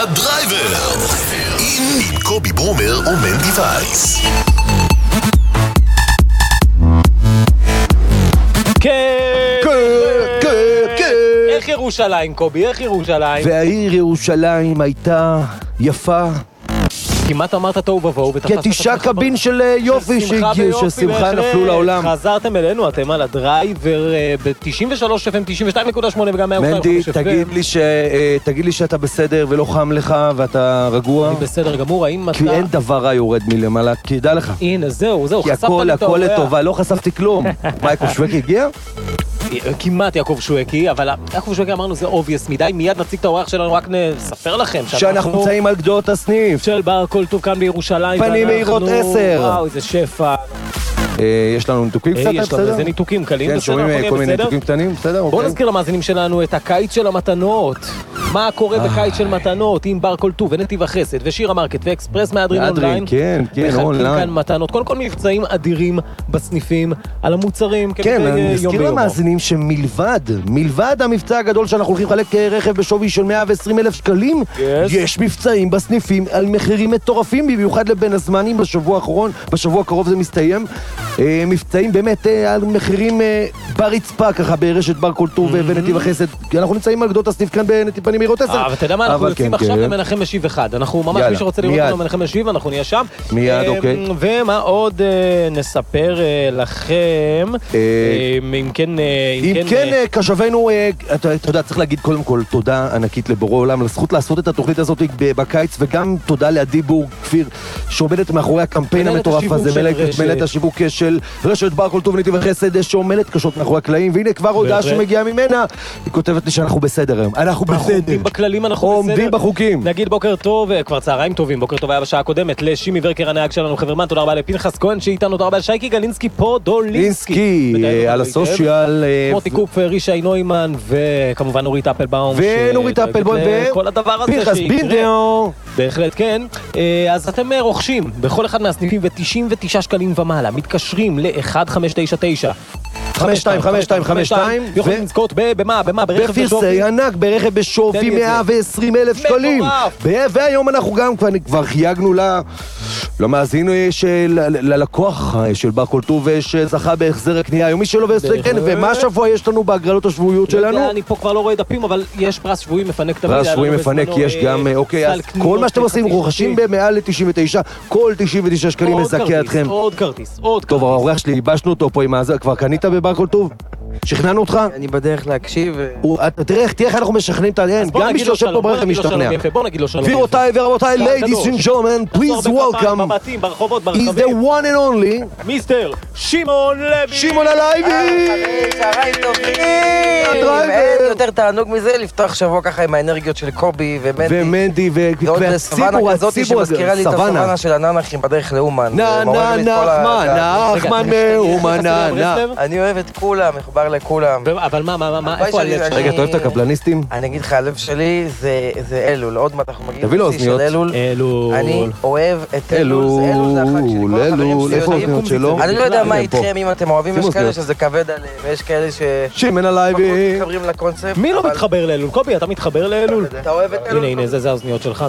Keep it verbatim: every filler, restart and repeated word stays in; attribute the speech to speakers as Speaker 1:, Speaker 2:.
Speaker 1: הדרייבר עם קובי ברומר ומנדי וייס.
Speaker 2: כן, איך ירושלים, קובי? איך ירושלים?
Speaker 3: והעיר ירושלים הייתה יפה.
Speaker 2: כמעט אמרת תוהו ובוהו.
Speaker 3: כתשעה קבין של יופי ששמחה נפלו לעולם.
Speaker 2: חזרתם אלינו, אתם על הדרייבר ב-תשעים ושלוש אף אם, תשעים ושתיים נקודה שמונה וגם מאה ושתיים נקודה חמש.
Speaker 3: מנדי, תגיד לי שאתה בסדר ולא חם לך ואתה רגוע.
Speaker 2: אני בסדר גמור, האם אתה...
Speaker 3: כי אין דבר רע יורד מלמעלה, כדע לך.
Speaker 2: הנה, זהו, זהו,
Speaker 3: כי הכל, הכל לטובה, לא חשפתי כלום. מה, יעקב שווקי הגיע?
Speaker 2: כמעט יעקב שווקי, אבל יעקב שווקי אמרנו זה obvious מדי, מיד נציג את האורח שלנו, רק נספר לכם
Speaker 3: שאנחנו נמצאים על גדות הסניף
Speaker 2: של בר כל טוב כאן בירושלים.
Speaker 3: פנים מאירות עשר.
Speaker 2: וואו, איזה שפע.
Speaker 3: יש לנו ניתוקים קצת, בסדר?
Speaker 2: יש לנו איזה ניתוקים קלים,
Speaker 3: כן, שומעים כל מיני ניתוקים קטנים, בסדר?
Speaker 2: בואו נזכיר למאזינים שלנו את הקיץ של המתנות. מה קורה בקיץ של מתנות עם בר כל טוב ונתיב החסד ושירה מרקט ואקספרס מהדרין אונליין.
Speaker 3: כן, כן,
Speaker 2: מחלקים כאן מתנות, קודם כל מבצעים אדירים בסניפים על המוצרים.
Speaker 3: כן, אני מזכיר למאזינים שמלבד, מלבד המבצע הגדול שאנחנו הולכים לחלק רכב בשווי של מאה ועשרים אלף שקלים, יש מבצעים בסניפים על מחירים מטורפים, במיוחד לבין הזמנים בשבוע האחרון, בשבוע הקרוב זה מסתיים. מבצעים באמת על מחירים ברצפה ככה ברשת בר כל טוב ונתיב החסד, כי אנחנו נמצאים על גדות הסניף כאן בנתיב פנים מאירות עשר.
Speaker 2: אבל אתה יודע מה, אנחנו יוצאים עכשיו למנחם משיב אחד, אנחנו ממש מי שרוצה לראות לנו מנחם משיב, אנחנו נהיה שם.
Speaker 3: מיד, אוקיי.
Speaker 2: ומה עוד נספר לכם, אם כן...
Speaker 3: אם כן, קשבנו, אתה יודע, צריך להגיד קודם כל תודה ענקית לבורא עולם, לזכות לעשות את התוכנית הזאת בקיץ, וגם תודה לעדי בור כפיר, שעומדת מאחורי הקמפיין המטורף הזה, מלאת השיווק של רשת בר כל טוב ונתיב החסד, שעומדת קשות מאחורי הקלעים, והנה כבר הודעה שמגיעה ממנה, היא כותבת לי שאנחנו בסדר היום, אנחנו בסדר.
Speaker 2: עומדים בכללים, אנחנו בסדר.
Speaker 3: עומדים בחוקים.
Speaker 2: נגיד בוקר טוב, כבר צהריים טובים, בוקר טוב היה בשעה הקודמת, לשימי ורקר הנהג שלנו חברמן, תודה רבה לפנחס כהן שאיתנו, תודה רבה לשייקי גלינסקי פודולינסקי,
Speaker 3: על הסושיאל,
Speaker 2: מוטי קופר, ישי נוימן, וכמובן נורית אפלבאום,
Speaker 3: ונורית אפלבאום,
Speaker 2: וכל הדבר הזה
Speaker 3: פנחס בינדר.
Speaker 2: בהחלט כן. אז אתם רוכשים בכל אחד מהסניפים ב-תשעים ותשעה שקלים ומעלה, מתקשרים ל-אחת חמש תשע תשע
Speaker 3: חמש שתיים חמש שתיים חמש שתיים
Speaker 2: יכולים לזכות במה? במה? ברכב בשווי?
Speaker 3: בפרסי ענק, ברכב בשווי מאה ועשרים אלף שקלים. והיום אנחנו גם כבר חייגנו למאזין ללקוח של בר כל טוב שזכה בהחזר הקנייה היומי שלו, ומה השבוע יש לנו בהגרלות השבועיות שלנו?
Speaker 2: אני פה כבר לא רואה דפים, אבל יש פרס שבועי מפנק תמיד.
Speaker 3: פרס שבועי מפנק, יש גם, אוקיי, אז כל מה שאתם עושים, רוכשים במעל ל-תשעים ותשע, כל תשעים ותשעה שקלים מזכה אתכם.
Speaker 2: עוד כרטיס, עוד כרטיס.
Speaker 3: טוב, האורח שלי, ייבשנו אותו פה עם הזה, כבר קנית בבר כל טוב? שכנענו אותך?
Speaker 4: אני בדרך להקשיב.
Speaker 3: תראה איך אנחנו משכנעים את העניין, גם מי שיושב פה ברכב משתכנע.
Speaker 2: בוא נגיד לו שלום.
Speaker 3: גבירותיי ורבותיי, ladies and gentlemen, please welcome,
Speaker 2: בבתים, ברחובות,
Speaker 3: is
Speaker 2: ברחבים.
Speaker 3: the one and only,
Speaker 2: מיסטר שמעון לוי.
Speaker 3: שמעון הלייבי!
Speaker 4: צהריים טובים. אין יותר תענוג מזה לפתוח שבוע ככה עם האנרגיות של קובי ומנדי.
Speaker 3: ומנדי
Speaker 4: והציבור, הציבור, שמזכירה לי את הסוואנה של הננחים בדרך לאומן.
Speaker 3: נה נה נחמן, נחמן מאומן, נה נה.
Speaker 4: אני אוהב את כולם, מחובר לכולם.
Speaker 2: אבל מה, מה, מה, איפה הלב שלך?
Speaker 3: רגע, אתה אוהב את הקפלניסטים?
Speaker 4: אני אגיד לך, הלב שלי זה אלול. עוד מעט אנחנו מגיעים
Speaker 3: תביא לו
Speaker 4: לשיא של אלול.
Speaker 2: אלול.
Speaker 4: אני אוהב את אלול.
Speaker 3: אלול, אלול, איפה האוזניות שלו?
Speaker 4: אני לא יודע מה איתכם, אם אתם אוהבים, יש כאלה שזה כבד עליהם, ויש כאלה ש...
Speaker 3: שמעון הלייבי.
Speaker 4: מתחברים לקונספט.
Speaker 2: מי לא מתחבר לאלול? קובי, אתה מתחבר לאלול?
Speaker 4: אתה אוהב את אלול?
Speaker 2: הנה, הנה, זה האוזניות שלך.